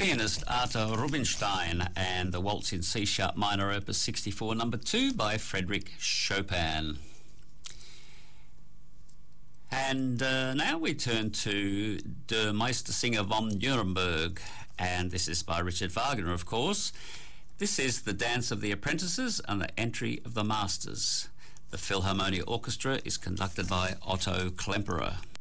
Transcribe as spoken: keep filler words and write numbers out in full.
pianist Arthur Rubinstein and the Waltz in C-sharp minor opus sixty-four number two by Frédéric Chopin. And uh, now we turn to Der Meistersinger von Nuremberg, and this is by Richard Wagner, of course. This is the Dance of the Apprentices and the Entry of the Masters. The Philharmonia Orchestra is conducted by Otto Klemperer.